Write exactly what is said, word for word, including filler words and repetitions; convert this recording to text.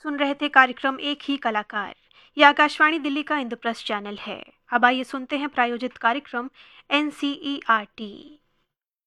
सुन रहे थे कार्यक्रम एक ही कलाकार। यह आकाशवाणी दिल्ली का इंद्रप्रस्थ चैनल है। अब आइए सुनते हैं प्रायोजित कार्यक्रम N C E R T.